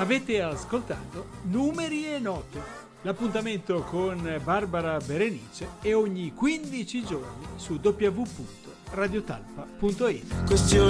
Avete ascoltato Numeri e Note, l'appuntamento con Barbara Berenice è ogni 15 giorni su www.radiotalpa.it.